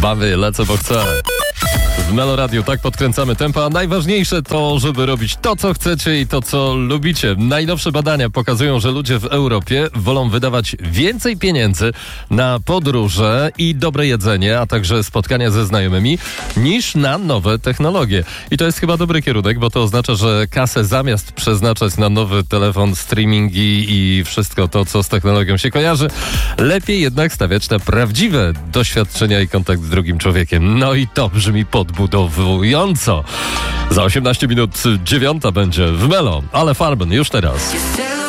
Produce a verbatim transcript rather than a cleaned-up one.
Bawię, lecę, bo chcę. W Melo Radio tak podkręcamy tempo, a najważniejsze to, żeby robić to, co chcecie i to, co lubicie. Najnowsze badania pokazują, że ludzie w Europie wolą wydawać więcej pieniędzy na podróże i dobre jedzenie, a także spotkania ze znajomymi, niż na nowe technologie. I to jest chyba dobry kierunek, bo to oznacza, że kasę zamiast przeznaczać na nowy telefon, streamingi i wszystko to, co z technologią się kojarzy, lepiej jednak stawiać na prawdziwe doświadczenia i kontakt z drugim człowiekiem. No i to brzmi podbudowująco. Za osiemnaście minut dziewiąta będzie w Melo, ale Farben już teraz.